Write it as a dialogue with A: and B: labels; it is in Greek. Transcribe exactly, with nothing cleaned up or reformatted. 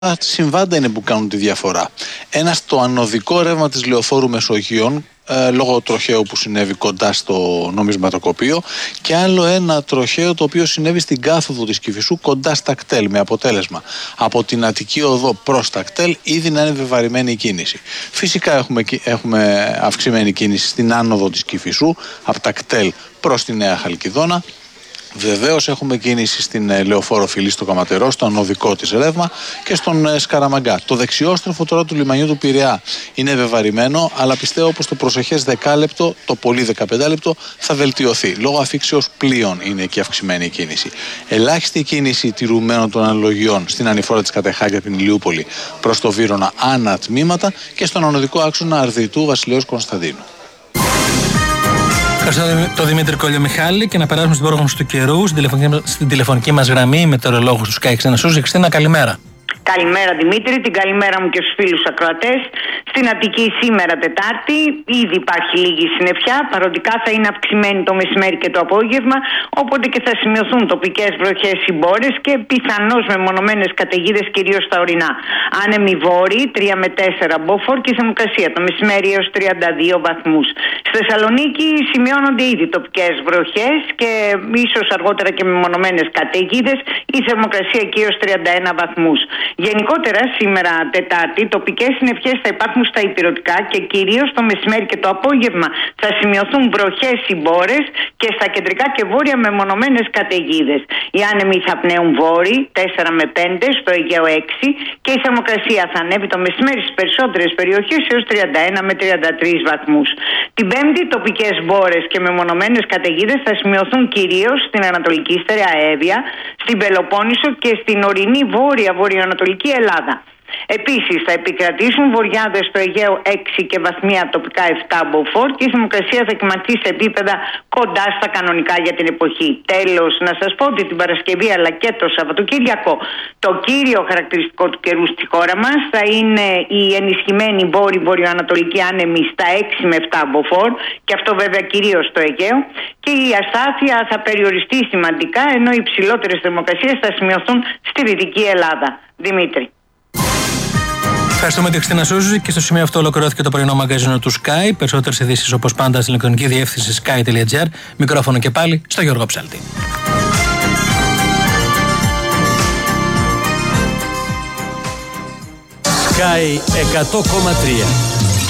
A: συμβάντα είναι που κάνουν τη διαφορά. Ένα στο ανωδικό ρεύμα της λεωφόρου Μεσογείων, ε, λόγω τροχαίου που συνέβη κοντά στο νομισματοκοπείο, και άλλο ένα τροχαίο το οποίο συνέβη στην κάθοδο της Κηφισού κοντά στα κτέλ, με αποτέλεσμα από την Αττική Οδό προς τα κτέλ ήδη να είναι βεβαρημένη η κίνηση. Φυσικά έχουμε, έχουμε αυξημένη κίνηση στην άνοδο της Κηφισού από τα κτέλ προς τη Νέα Χαλκιδόνα. Βεβαίως έχουμε κίνηση στην ε, Λεωφόρο Φιλή στο Καματερό, στο ανωδικό της ρεύμα, και στον ε, Σκαραμαγκά. Το δεξιόστροφο τώρα του λιμανιού του Πειραιά είναι βεβαρημένο, αλλά πιστεύω πως το προσεχές δεκάλεπτο, το πολύ δεκαπεντάλεπτο, θα βελτιωθεί. Λόγω αφήξεως πλοίων είναι εκεί αυξημένη η κίνηση. Ελάχιστη κίνηση τηρουμένων των αναλογιών στην ανηφόρα της Κατεχάκη την Ηλιούπολη προς το Βύρωνα ανά τμήματα και στον ανωδικό άξονα Αρδιτού Βασιλέως Κωνσταντίνου.
B: Ευχαριστώ τον Δημήτρη Κολιομιχάλη και να περάσουμε στην πρόγραμμα του καιρού, στην τηλεφωνική, στην τηλεφωνική μας γραμμή, μετεωρολόγος του Sky Χριστίνα Σούζη. Χριστίνα, καλημέρα.
C: Καλημέρα Δημήτρη, την καλημέρα μου και στους φίλους ακροατές. Στην Αττική σήμερα Τετάρτη ήδη υπάρχει λίγη συννεφιά, παροντικά θα είναι αυξημένη το μεσημέρι και το απόγευμα, οπότε και θα σημειωθούν τοπικές βροχές ή μπόρες και πιθανώς μεμονωμένες καταιγίδες κυρίως στα ορεινά. Άνεμοι βόρειοι τρία με τέσσερα μποφόρ και θερμοκρασία το μεσημέρι έως τριάντα δύο βαθμούς. Στη Θεσσαλονίκη σημειώνονται ήδη τοπικές βροχές και ίσως αργότερα και μεμονωμένες καταιγίδες, η θερμοκρασία εκεί έως τριάντα ένα βαθμούς. Γενικότερα σήμερα Τετάρτη τοπικές συννεφιές θα υπάρχουν στα ηπειρωτικά και κυρίως το μεσημέρι και το απόγευμα θα σημειωθούν βροχές ή μπόρες και στα κεντρικά και βόρεια μεμονωμένες καταιγίδες. Οι άνεμοι θα πνέουν βόρειοι τέσσερα με πέντε, στο Αιγαίο έξι και η θερμοκρασία θα ανέβει το μεσημέρι στις περισσότερες περιοχές έως τριάντα ένα με τριάντα τρεις βαθμούς. Την Πέμπτη τοπικές μπόρες και μεμονωμένες καταιγίδες θα σημειωθούν κυρίως στην Ανατολική Στερεαέβεια, στην Πελοπόννησο και στην ορεινή βόρεια βορειοανατολική Ελλάδα. Επίσης θα επικρατήσουν βοριάδες στο Αιγαίο έξι και βαθμία τοπικά επτά μποφόρ και η θερμοκρασία θα κυματίσει σε επίπεδα κοντά στα κανονικά για την εποχή. Τέλος, να σας πω ότι την Παρασκευή αλλά και το Σαββατοκύριακο το κύριο χαρακτηριστικό του καιρού στη χώρα μας θα είναι η ενισχυμένη βόρειο-βορειοανατολική άνεμη στα έξι με επτά μποφόρ και αυτό βέβαια κυρίως στο Αιγαίο, και η αστάθεια θα περιοριστεί σημαντικά ενώ οι υψηλότερες θερμοκρασίες θα σημειωθούν στη Δυτική Ελλάδα. Δημήτρη.
B: Ευχαριστούμε τη Χριστίνα Σούζη και στο σημείο αυτό ολοκληρώθηκε το πρωινό μαγκαζίνο του Sky. Περισσότερες ειδήσεις όπως πάντα στην ηλεκτρονική διεύθυνση sky τελεία gr. Μικρόφωνο και πάλι στο Γιώργο Ψάλτη.
D: Sky εκατό κόμμα τρία.